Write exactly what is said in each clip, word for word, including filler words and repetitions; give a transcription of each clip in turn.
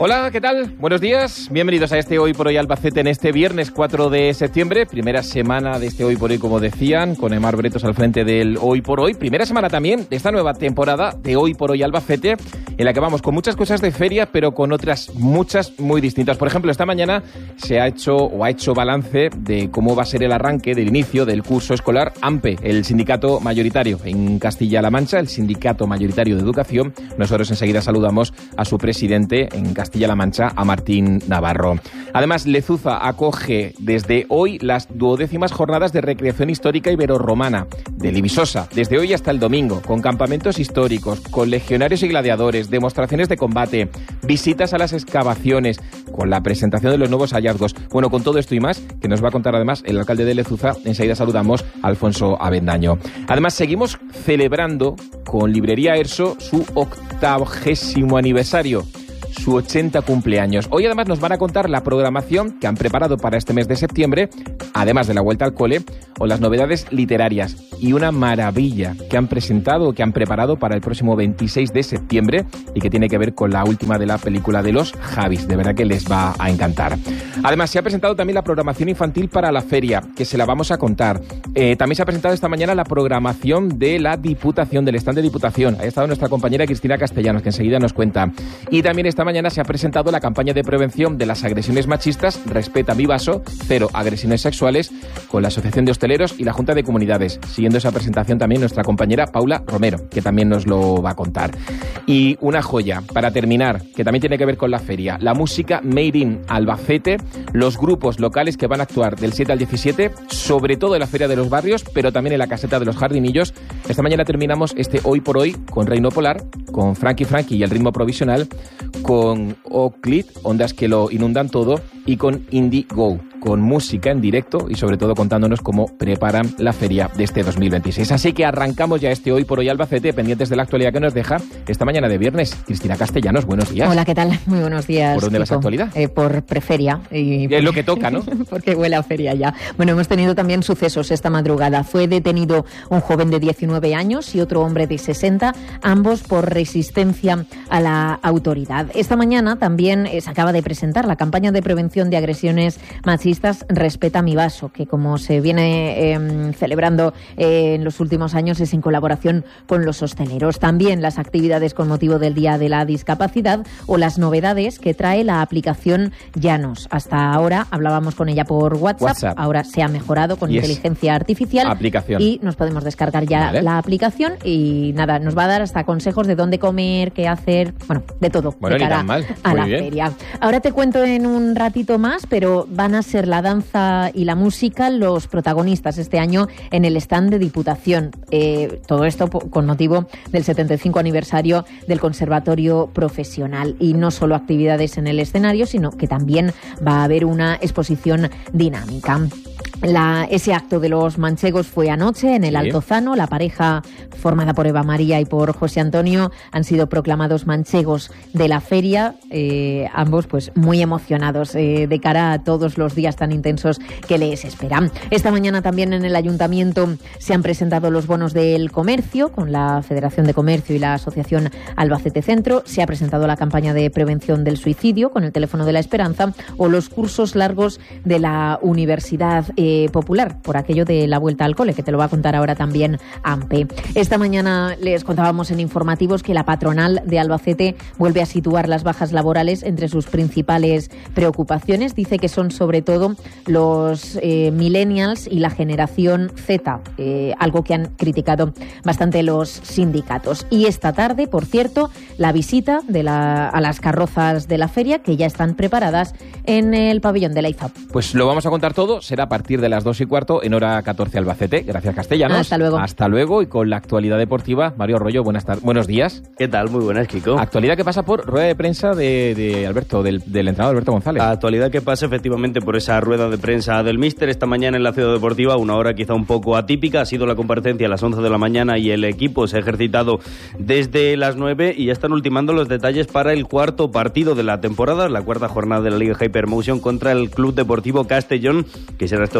Hola, ¿qué tal? Buenos días, bienvenidos a este Hoy por Hoy Albacete en este viernes cuatro de septiembre, primera semana de este Hoy por Hoy, como decían, con Emar Bretos al frente del Hoy por Hoy, primera semana también de esta nueva temporada de Hoy por Hoy Albacete, en la que vamos con muchas cosas de feria, pero con otras muchas muy distintas. Por ejemplo, esta mañana se ha hecho o ha hecho balance de cómo va a ser el arranque del inicio del curso escolar AMPE, el sindicato mayoritario en Castilla-La Mancha, el sindicato mayoritario de educación. Nosotros enseguida saludamos a su presidente en Castilla-La Mancha, a Martín Navarro. Además, Lezuza acoge desde hoy las duodécimas jornadas de recreación histórica iberorromana de Libisosa, desde hoy hasta el domingo, con campamentos históricos, con legionarios y gladiadores, demostraciones de combate, visitas a las excavaciones, con la presentación de los nuevos hallazgos. Bueno, con todo esto y más, que nos va a contar además el alcalde de Lezuza, enseguida saludamos a Alfonso Avendaño. Además, seguimos celebrando con Librería Erso su octagésimo aniversario, su ochenta cumpleaños. Hoy además nos van a contar la programación que han preparado para este mes de septiembre, además de la vuelta al cole, o las novedades literarias. Y una maravilla que han presentado, que han preparado para el próximo veintiséis de septiembre y que tiene que ver con la última de la película de los Javis. De verdad que les va a encantar. Además, se ha presentado también la programación infantil para la feria, que se la vamos a contar. Eh, también se ha presentado esta mañana la programación de la Diputación, del stand de Diputación. Ha estado nuestra compañera Cristina Castellanos, que enseguida nos cuenta. Y también esta mañana se ha presentado la campaña de prevención de las agresiones machistas Respeta mi vaso, cero agresiones sexuales, con la Asociación de Hosteleros y la Junta de Comunidades. Siguiendo esa presentación también nuestra compañera Paula Romero, que también nos lo va a contar. Y una joya, para terminar, que también tiene que ver con la feria, la música Made in Albacete, los grupos locales que van a actuar del siete al diecisiete, sobre todo en la Feria de los Barrios, pero también en la Caseta de los Jardinillos. Esta mañana terminamos este Hoy por Hoy con Reino Polar, con Frankie Frankie y el ritmo provisional, con Oclit, ondas que lo inundan todo, y con Indie Go, con música en directo y sobre todo contándonos cómo preparan la feria de este dos mil veintiséis. Así que arrancamos ya este Hoy por Hoy Albacete, pendientes de la actualidad que nos deja esta mañana de viernes. Cristina Castellanos, buenos días. Hola, ¿qué tal? Muy buenos días. ¿Por dónde vas a actualidad? Eh, por Preferia. Y es lo que toca, ¿no? Porque huele a feria ya. Bueno, hemos tenido también sucesos esta madrugada. Fue detenido un joven de diecinueve años y otro hombre de sesenta, ambos por resistencia a la autoridad. Esta mañana también eh, se acaba de presentar la campaña de prevención de agresiones machistas Respeta mi vaso, que como se viene eh, celebrando eh, en los últimos años es en colaboración con los hosteleros. También las actividades con motivo del Día de la Discapacidad o las novedades que trae la aplicación Llanos. Hasta ahora hablábamos con ella por WhatsApp, WhatsApp. Ahora se ha mejorado con yes. inteligencia artificial aplicación. Y nos podemos descargar ya vale. la aplicación y nada, nos va a dar hasta consejos de dónde comer, qué hacer, bueno, de todo bueno, de cara mal. a Muy la bien. feria. Ahora te cuento en un ratito más, pero van a ser la danza y la música los protagonistas este año en el stand de Diputación. Eh, todo esto con motivo del setenta y cinco aniversario del Conservatorio Profesional. Y no solo actividades en el escenario, sino que también va a haber una exposición dinámica. La, ese acto de los manchegos fue anoche en el sí. Altozano. La pareja formada por Eva María y por José Antonio han sido proclamados manchegos de la feria, eh, ambos pues muy emocionados eh, de cara a todos los días tan intensos que les esperan. Esta mañana también en el Ayuntamiento se han presentado los bonos del comercio con la Federación de Comercio y la Asociación Albacete Centro. Se ha presentado la campaña de prevención del suicidio con el teléfono de la esperanza o los cursos largos de la Universidad eh, Popular por aquello de la vuelta al cole, que te lo va a contar ahora también AMPE. Esta mañana les contábamos en informativos que la patronal de Albacete vuelve a situar las bajas laborales entre sus principales preocupaciones. Dice que son sobre todo los eh, millennials y la generación Z, eh, algo que han criticado bastante los sindicatos. Y esta tarde, por cierto, la visita de la, a las carrozas de la feria, que ya están preparadas en el pabellón de la I F A P. Pues lo vamos a contar todo, será a partir de las dos y cuarto en hora catorce Albacete. Gracias, Castellanos. Hasta luego. Hasta luego. Y con la actualidad deportiva, Mario Arroyo, buenas tardes. Buenos días. ¿Qué tal? Muy buenas, Kiko. Actualidad que pasa por rueda de prensa de, de Alberto, del, del entrenador Alberto González. La actualidad que pasa efectivamente por esa rueda de prensa del míster esta mañana en la Ciudad Deportiva, una hora quizá un poco atípica. Ha sido la comparecencia a las once de la mañana y el equipo se ha ejercitado desde las nueve y ya están ultimando los detalles para el cuarto partido de la temporada, la cuarta jornada de la Liga Hypermotion contra el Club Deportivo Castellón, que será este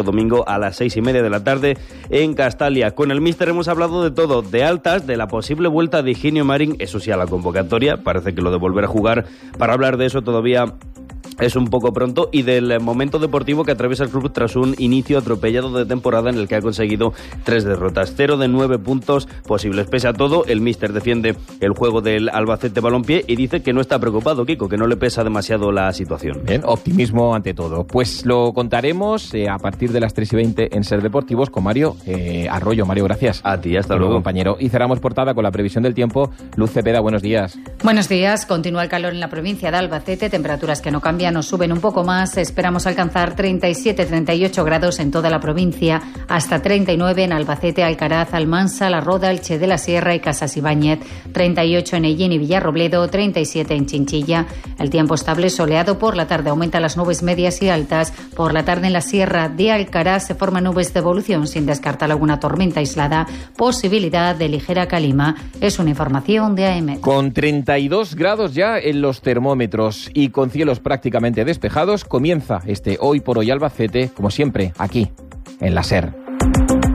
domingo a las seis y media de la tarde en Castalia. Con el míster hemos hablado de todo, de altas, de la posible vuelta de Higinio Marín, eso sí a la convocatoria, parece que lo de volver a jugar, para hablar de eso todavía es un poco pronto, y del momento deportivo que atraviesa el club tras un inicio atropellado de temporada en el que ha conseguido tres derrotas, cero de nueve puntos posibles. Pese a todo, el míster defiende el juego del Albacete Balompié y dice que no está preocupado, Kiko, que no le pesa demasiado la situación. Bien, optimismo ante todo. Pues lo contaremos eh, a partir de las tres y veinte en Ser Deportivos con Mario eh, Arroyo. Mario, gracias. A ti, hasta, hasta luego, compañero. Y cerramos portada con la previsión del tiempo. Luz Cepeda, buenos días. Buenos días. Continúa el calor en la provincia de Albacete, temperaturas que no cambian, nos suben un poco más. Esperamos alcanzar treinta y siete, treinta y ocho grados en toda la provincia, hasta treinta y nueve en Albacete, Alcaraz, Almansa, La Roda, Elche de la Sierra y Casas Ibáñez, treinta y ocho en Ellín y Villarrobledo, treinta y siete en Chinchilla. El tiempo estable soleado, por la tarde aumentan las nubes medias y altas. Por la tarde en la Sierra de Alcaraz se forman nubes de evolución sin descartar alguna tormenta aislada, posibilidad de ligera calima. Es una información de A M. Con treinta y dos grados ya en los termómetros y con cielos prácticamente despejados, comienza este Hoy por Hoy Albacete, como siempre, aquí, en la SER.